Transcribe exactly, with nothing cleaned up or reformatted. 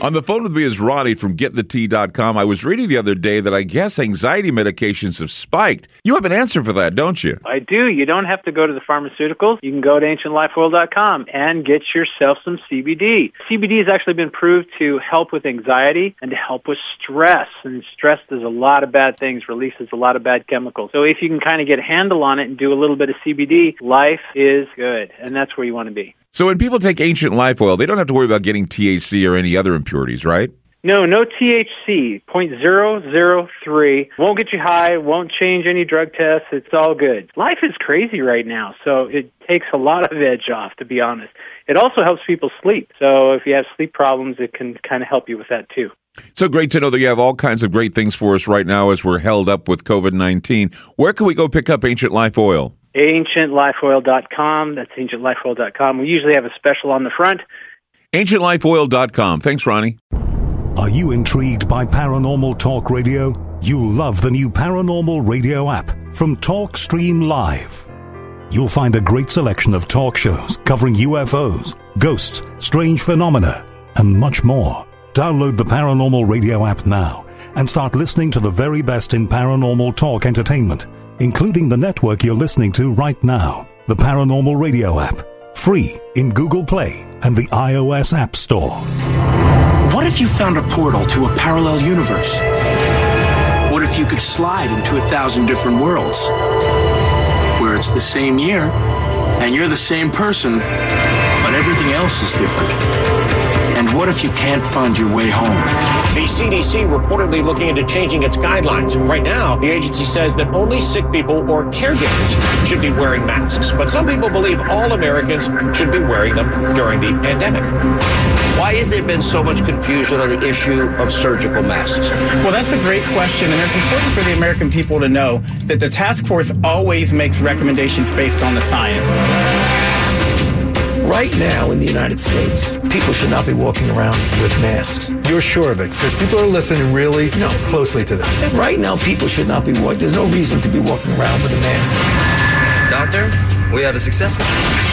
On the phone with me is Ronnie from get the tea dot com. I was reading the other day that I guess anxiety medications have spiked. You have an answer for that, don't you? I do. You don't have to go to the pharmaceuticals. You can go to ancient life oil dot com and get yourself some C B D. C B D has actually been proved to help with anxiety and to help with stress. And stress does a lot of bad things, releases a lot of bad chemicals. So if you can kind of get a handle on it and do a little bit of C B D, life is good. And that's where you want to be. So when people take Ancient Life Oil, they don't have to worry about getting T H C or any other impurities, right? No, no T H C, zero point zero zero three. Won't get you high, won't change any drug tests. It's all good. Life is crazy right now, so it takes a lot of edge off, to be honest. It also helps people sleep. So if you have sleep problems, it can kind of help you with that, too. So great to know that you have all kinds of great things for us right now as we're held up with COVID nineteen. Where can we go pick up Ancient Life Oil? ancient life oil dot com. That's ancient life oil dot com. We usually have a special on the front. ancient life oil dot com. Thanks, Ronnie. Are you intrigued by Paranormal Talk Radio? You'll love the new Paranormal Radio app from TalkStream Live. You'll find a great selection of talk shows covering U F Os, ghosts, strange phenomena, and much more. Download the Paranormal Radio app now and start listening to the very best in paranormal talk entertainment, including the network you're listening to right now, the Paranormal Radio app, free in Google Play and the iOS App Store. What if you found a portal to a parallel universe? What if you could slide into a thousand different worlds, where it's the same year, and you're the same person, but everything else is different? And what if you can't find your way home? The C D C reportedly looking into changing its guidelines. Right now, the agency says that only sick people or caregivers should be wearing masks. But some people believe all Americans should be wearing them during the pandemic. Why has there been so much confusion on the issue of surgical masks? Well, that's a great question, and it's important for the American people to know that the task force always makes recommendations based on the science. Right now in the United States, people should not be walking around with masks. You're sure of it? Because people are listening really no. closely to this. Right now, people should not be walking. There's no reason to be walking around with a mask. Doctor, we have a successful.